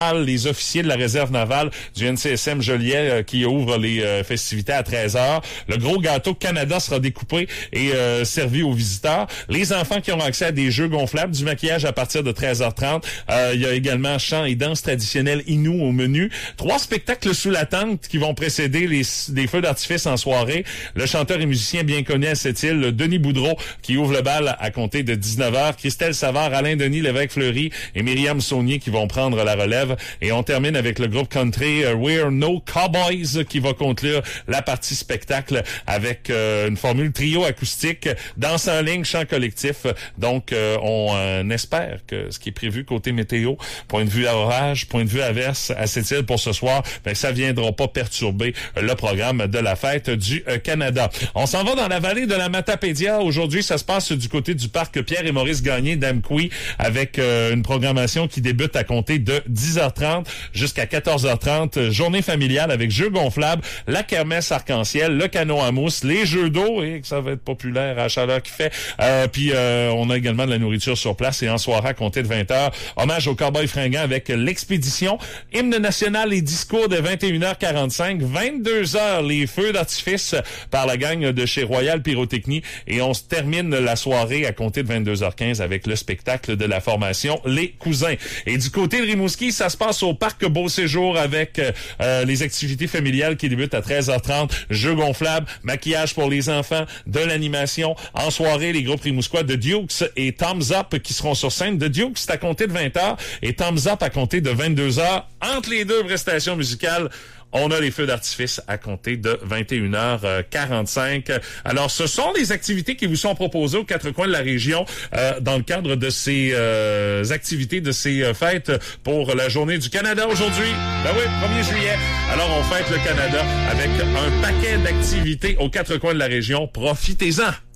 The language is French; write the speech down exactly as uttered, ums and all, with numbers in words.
les officiers de la réserve navale du N C S M Joliet euh, qui ouvre les euh, festivités à treize heures. Le gros gâteau Canada sera découpé et euh, servi aux visiteurs. Les enfants qui auront accès à des jeux gonflables, du maquillage à partir de treize heures trente. Euh, il y a également chant et danse traditionnelle Innu au menu. Trois spectacles sous la tente qui vont précéder les, des feux d'artifice en soirée. Le chanteur et musicien bien connu à cette île, Denis Boudreau, qui ouvre le bal à compter de dix-neuf heures. Christelle Savard, Alain Denis, Lévesque-Fleury et Myriam Saunier qui vont prendre la relève. Et on termine avec le groupe country uh, We're No Cowboys qui va conclure la partie spectacle avec euh, une formule trio acoustique, danse en ligne, chant collectif. Donc, euh, on euh, espère que ce qui est prévu côté météo, point de vue orage, point de vue averse à cette île pour ce soir, ben, ça viendra pas perturber le programme de la fête du euh, Canada. On s'en va dans la vallée de la Matapédia. Aujourd'hui, ça se passe du côté du parc Pierre et Maurice Gagné d'Amqui avec euh, une programmation qui débute à compter de dix heures trente jusqu'à quatorze heures trente. Journée familiale avec jeux gonflables, la kermesse arc-en-ciel, le canot à mousse, les jeux d'eau, et que ça va être populaire à la chaleur qu'il fait. Euh, puis euh, on a également de la nourriture sur place et en soirée à compter de vingt heures. Hommage aux cowboys fringants avec l'expédition, hymne national et discours de vingt et une heures quarante-cinq, vingt-deux heures les feux d'artifice par la gang de chez Royal Pyrotechnie et on se termine la soirée à compter de vingt-deux heures quinze avec le spectacle de la formation Les Cousins. Et du côté de Rimouski, ça se passe au parc Beau Séjour avec euh, les activités familiales qui débutent à treize heures trente, jeux gonflables, maquillage pour les enfants, de l'animation. En soirée, les groupes rimouskois de Dukes et Thumbs Up qui seront sur scène. De Dukes, c'est à compter de vingt heures et Thumbs Up à compter de vingt-deux heures. Entre les deux prestations musicales, on a les feux d'artifice à compter de vingt et une heures quarante-cinq. Alors, ce sont les activités qui vous sont proposées aux quatre coins de la région euh, dans le cadre de ces euh, activités, de ces euh, fêtes pour la Journée du Canada aujourd'hui. Ben oui, premier juillet. Alors, on fête le Canada avec un paquet d'activités aux quatre coins de la région. Profitez-en!